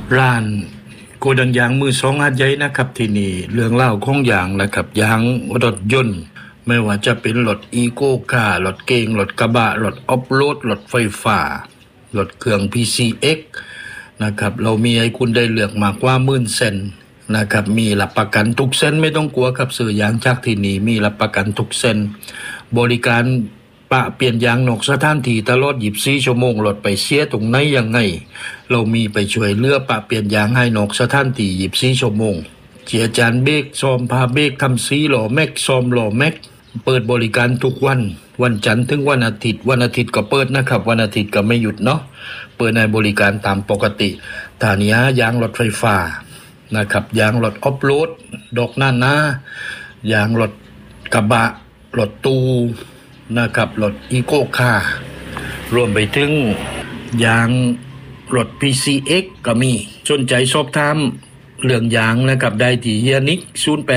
ร้านโกดังยางมือสองหาดใหญ่นะครับที่นี่เรื่องเล่าของยางนะครับยางรถยนต์ไม่ว่าจะเป็นรถอีโก้คาร์รถเก๋งรถกระบะรถออฟโรดรถไฟฟ้ารถเครื่อง PCX นะครับเรามีให้คุณได้เลือกมากกว่า10,000เส้นนะครับมีรับประกันทุกเส้นไม่ต้องกลัวครับซื้อยางจากที่นี่มีรับประกันทุกเส้นบริการปะเปลี่ยนยางนอกสถานที่ตลอด24ชั่วโมงรถไปเสียตรงไหนยังไงเรามีไปช่วยเหลือปะเปลี่ยนยางให้นอกสถานที่24ชั่วโมงเจียจานเบรกซ่อมพาเบรกทำสีหล่อแม็กซ่อมหล่อแม็กเปิดบริการทุกวันจันทร์ถึงวันอาทิตย์ก็เปิดนะครับวันอาทิตย์ก็ไม่หยุดเนาะเปิดในบริการตามปกติฐานียางรถไฟฟ้านะครับยางรถออฟโรดดอกหน้ายางรถกระบะรถตู้นะครับรถอีโก้คาร์รวมไปถึงยางรถ PCX ก็มีสนใจสอบถามเรื่องยางนะครับได้ที่เฮียนิก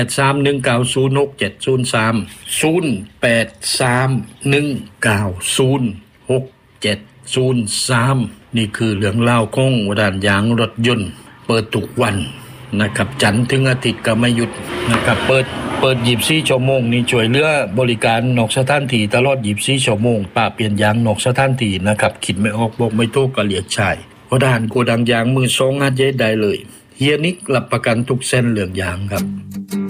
0831906703นี่คือเรื่องเล่าของร้านยางรถยนต์เปิดทุกวันนะครับจันทร์ถึงอาทิตย์ก็ไม่หยุดนะครับเปิด24ชั่วโมงนี่ช่วยเหลือบริการนอกสถานที่ตลอด24ชั่วโมงปะเปลี่ยนยางนอกสถานที่นะครับคิดไม่ออกบอกไม่ถูกก็เรียกชายร้านโกดังยางมือสองหาดใหญ่ได้เลยเฮียนิกรับประกันทุกเส้นเรื่องยางครับ